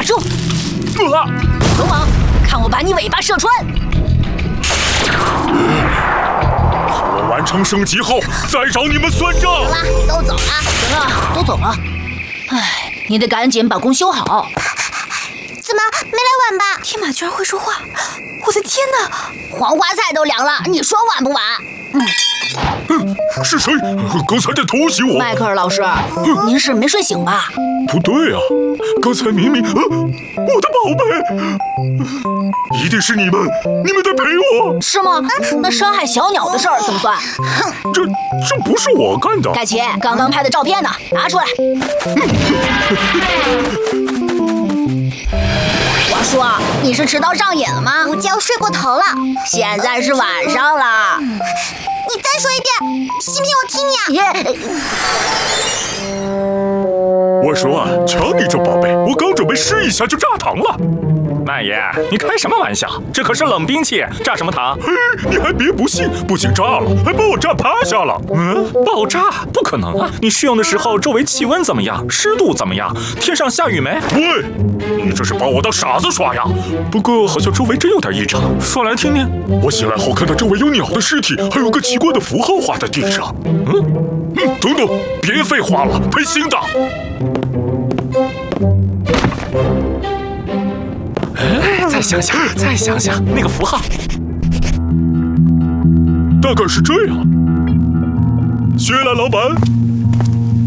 住！龙王，看我把你尾巴射穿！ 我完成升级后再找你们算账。 行了，都走了。 行了，都走了。哎，你得赶紧把弓修好。 怎么没来晚吧？ 天马居然会说话！我的天哪！ 黄瓜菜都凉了，你说晚不晚？ 是谁？刚才在偷袭我！ 迈克尔老师，您是没睡醒吧？ 不对啊，刚才明明，我的宝贝，一定是你们在陪我。 是吗？那伤害小鸟的事儿怎么算？ 这不是我干的。 盖奇，刚刚拍的照片呢？拿出来。 我说，你是迟到上瘾了吗？午觉睡过头了，现在是晚上了。你再说一遍，信不信我踢你啊？ 我说，瞧你这宝贝，我刚准备试一下就炸膛了。 麦爷，你开什么玩笑？这可是冷兵器，炸什么膛？ 嘿，你还别不信，不仅炸了，还把我炸趴下了。 爆炸？不可能啊！你试用的时候，周围气温怎么样？湿度怎么样？天上下雨没？ 喂，你这是把我当傻子耍呀！ 不过好像周围真有点异常，说来听听。 我醒来后看到周围有鸟的尸体，还有个奇怪的符号画在地上。等等，别废话了，配新的。 再想想那个符号， 大概是这样。谢了，老板。